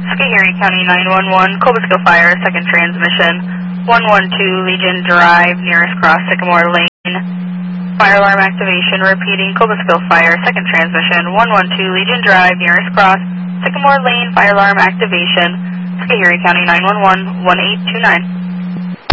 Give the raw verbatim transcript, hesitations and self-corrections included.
Schoharie County nine one one, Cobleskill Fire, second transmission, one one two Legion Drive, nearest cross Sycamore Lane. Fire alarm activation, repeating, Cobleskill Fire, second transmission, one one two Legion Drive, nearest cross Sycamore Lane, fire alarm activation, Schoharie County nine one one, one eight two nine.